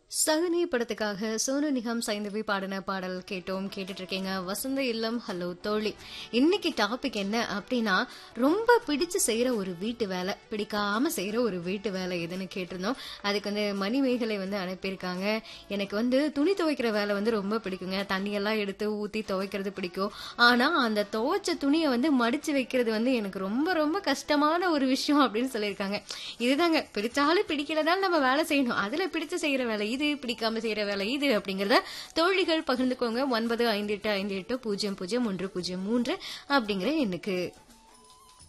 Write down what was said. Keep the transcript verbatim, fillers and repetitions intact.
சகுனி படத்துக்காக சோனு நிகம் சைந்தவி பாடின பாடல் கேட்டோம். கேட்டுட்டு இருக்கீங்க வசந்த இல்லம். ஹலோ தோழி. இன்னைக்கு டாபிக் என்ன அப்படின்னா, ரொம்ப பிடிச்சு செய்யற ஒரு வீட்டு வேலை, பிடிக்காம செய்யற ஒரு வீட்டு வேலை எதுன்னு கேட்டிருந்தோம். அதுக்கு வந்து மணிமேகலை வந்து அனுப்பியிருக்காங்க. எனக்கு வந்து துணி துவைக்கிற வேலை வந்து ரொம்ப பிடிக்குங்க. தண்ணியெல்லாம் எடுத்து ஊத்தி துவைக்கிறது பிடிக்கும். ஆனா அந்த துவைச்ச துணியை வந்து மடிச்சு வைக்கிறது வந்து எனக்கு ரொம்ப ரொம்ப கஷ்டமான ஒரு விஷயம் அப்படின்னு சொல்லியிருக்காங்க. இதுதாங்க, பிடிச்சாலும் பிடிக்கலதாலும் நம்ம வேலை செய்யணும். அதுல பிடிச்சு செய்யற வேலை இது, பிடிக்காம செய்யற வேலை இது அப்படிங்கறத தோழிகள் பகிர்ந்துக்கோங்க. ஒன்பது ஐந்து எட்டு ஐந்து எட்டு பூஜ்ஜியம் பூஜ்ஜியம் ஒன்று பூஜ்ஜியம் மூன்று அப்படிங்கிற எண்ணுக்கு.